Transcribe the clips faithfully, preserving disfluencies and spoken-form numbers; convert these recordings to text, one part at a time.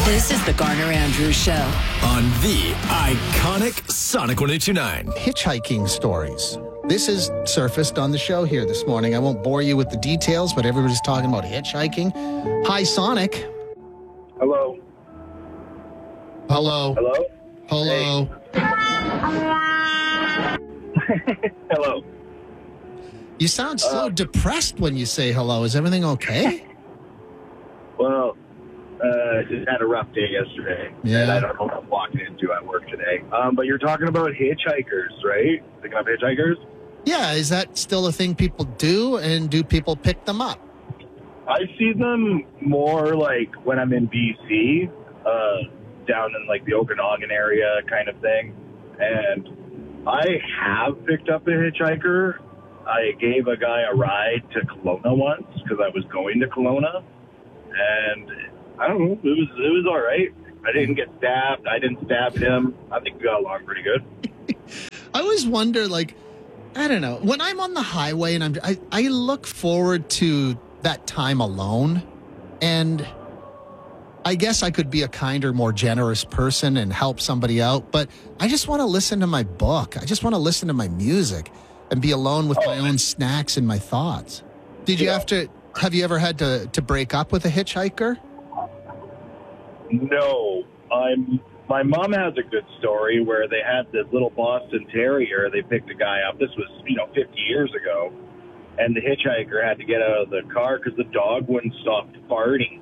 This is the Garner Andrews Show on the iconic Sonic one eighty-nine. Hitchhiking stories. This is surfaced on the show here this morning. I won't bore you with the details, but everybody's talking about hitchhiking. Hi, Sonic. Hello. Hello. Hello? Hello. Hey. Hello. You sound so Uh, depressed when you say hello. Is everything okay? Well, uh, just had a rough day yesterday. Yeah. And I don't know what I'm walking into at work today. Um, but you're talking about hitchhikers, right? Picking up hitchhikers? Yeah, is that still a thing people do? And do people pick them up? I see them more like when I'm in B C, uh, down in like the Okanagan area kind of thing. And I have picked up a hitchhiker. I gave a guy a ride to Kelowna once because I was going to Kelowna. And I don't know, it was it was all right. I didn't get stabbed. I didn't stab him. I think we got along pretty good. I always wonder, like, I don't know, when I'm on the highway and I'm, I, I look forward to that time alone. And I guess I could be a kinder, more generous person and help somebody out. But I just want to listen to my book. I just want to listen to my music and be alone with Oh, my own snacks and my thoughts. Did you Yeah. have to, have you ever had to, to break up with a hitchhiker? No, I'm. My mom has a good story where they had this little Boston Terrier. They picked a guy up. This was, you know, fifty years ago. And the hitchhiker had to get out of the car because the dog wouldn't stop farting.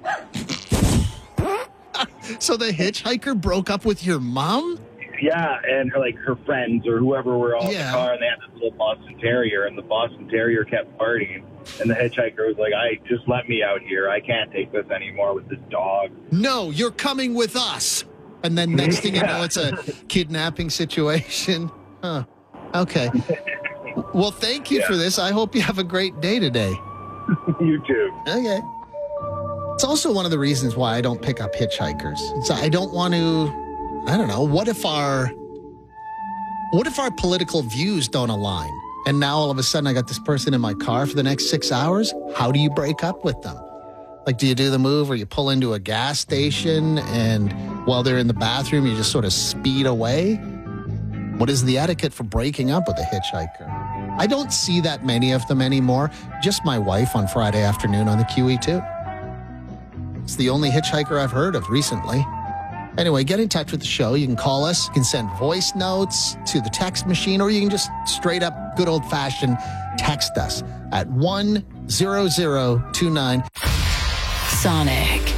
So the hitchhiker broke up with your mom? Yeah, and her, like her friends or whoever were all Yeah. in the car, and they had this little Boston Terrier, and the Boston Terrier kept farting. And the hitchhiker was like, "I just let me out here. I can't take this anymore with this dog." No, you're coming with us. And then next thing you know, it's a kidnapping situation. Huh. Okay. Well, thank you Yeah. for this. I hope you have a great day today. You too. Okay. It's also one of the reasons why I don't pick up hitchhikers. It's, I don't want to, I don't know, what if our, what if our political views don't align? And now all of a sudden I got this person in my car for the next six hours. How do you break up with them? Like, do you do the move where you pull into a gas station and while they're in the bathroom, you just sort of speed away? What is the etiquette for breaking up with a hitchhiker? I don't see that many of them anymore. Just my wife on Friday afternoon on the Q E two. It's the only hitchhiker I've heard of recently. Anyway, get in touch with the show. You can call us. You can send voice notes to the text machine, or you can just straight up good old-fashioned text us at one zero zero two nine. Sonic.